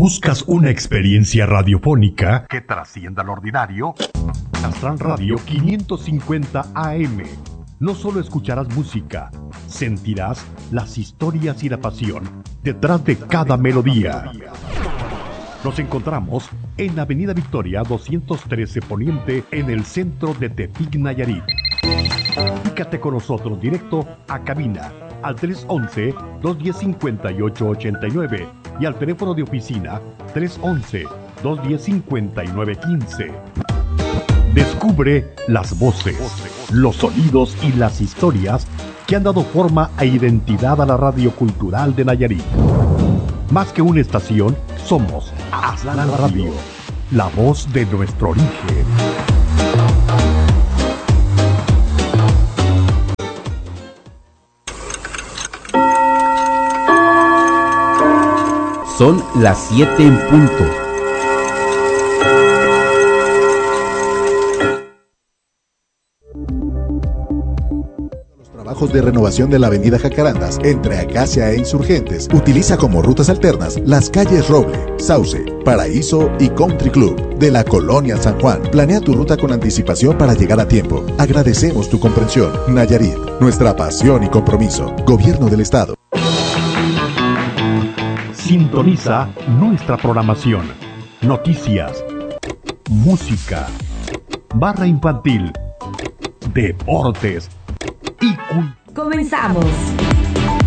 ¿Buscas una experiencia radiofónica que trascienda lo ordinario? Astral Radio 550 AM. No solo escucharás música, sentirás las historias y la pasión detrás de cada melodía. Nos encontramos en Avenida Victoria 213 Poniente, en el centro de Tepic, Nayarit. Comunícate con nosotros directo a cabina al 311-210-5889 y al teléfono de oficina 311-210-5915. Descubre las voces, los sonidos y las historias que han dado forma e identidad a la radio cultural de Nayarit. Más que una estación, somos Astral Radio, la voz de nuestro origen. Son las 7 en punto. Los trabajos de renovación de la avenida Jacarandas, entre Acacia e Insurgentes, utiliza como rutas alternas las calles Roble, Sauce, Paraíso y Country Club de la Colonia San Juan. Planea tu ruta con anticipación para llegar a tiempo. Agradecemos tu comprensión. Nayarit, nuestra pasión y compromiso. Gobierno del Estado. Sintoniza nuestra programación, noticias, música, barra infantil, deportes y cultura. ¡Comenzamos!